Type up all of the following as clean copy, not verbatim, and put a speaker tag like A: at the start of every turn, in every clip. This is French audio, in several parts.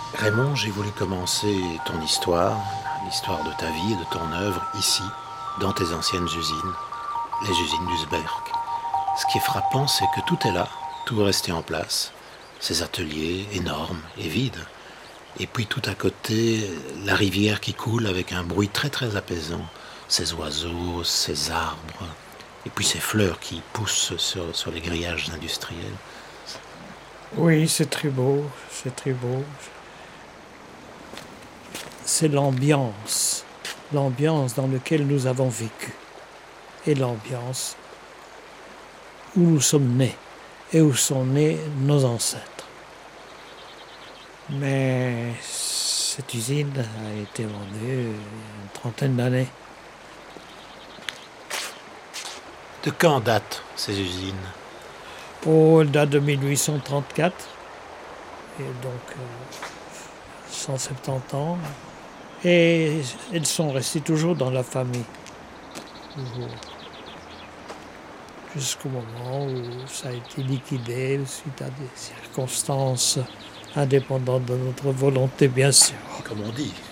A: Raymond, j'ai voulu commencer ton histoire, l'histoire de ta vie et de ton œuvre ici, dans tes anciennes usines, les usines d'Uzberg. Ce qui est frappant, c'est que tout est là, tout est resté en place. Ces ateliers énormes et vides. Et puis tout à côté, la rivière qui coule avec un bruit très très apaisant. Ces oiseaux, ces arbres, et puis ces fleurs qui poussent sur les grillages industriels.
B: Oui, c'est très beau, c'est très beau. C'est l'ambiance dans laquelle nous avons vécu et l'ambiance où nous sommes nés et où sont nés nos ancêtres. Mais cette usine a été vendue une trentaine d'années.
A: De quand datent ces usines?
B: Oh, elle date de 1834, et donc 170 ans. Et elles sont restées toujours dans la famille. Toujours. Jusqu'au moment où ça a été liquidé suite à des circonstances indépendantes de notre volonté, bien sûr.
A: Comme on dit.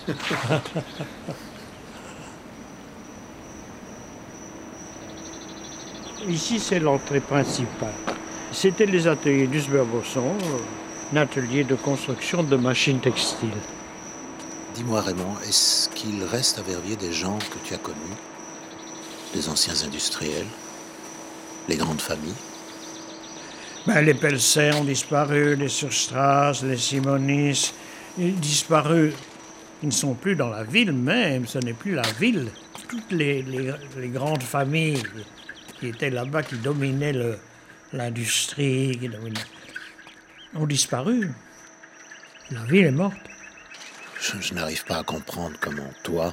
B: Ici, c'est l'entrée principale. C'était les ateliers d'Usber-Bosson, un atelier de construction de machines textiles.
A: Dis-moi Raymond, est-ce qu'il reste à Verviers des gens que tu as connus? Des anciens industriels? Les grandes familles?
B: Les Pelser ont disparu, les Surstrass, les Simonis, ils ont disparu. Ils ne sont plus dans la ville même, ce n'est plus la ville. Toutes les grandes familles qui étaient là-bas, qui dominaient l'industrie, ont disparu. La ville est morte.
A: Je n'arrive pas à comprendre comment toi,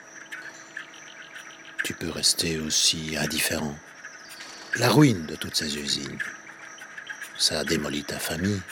A: tu peux rester aussi indifférent. La ruine de toutes ces usines, ça a démoli ta famille.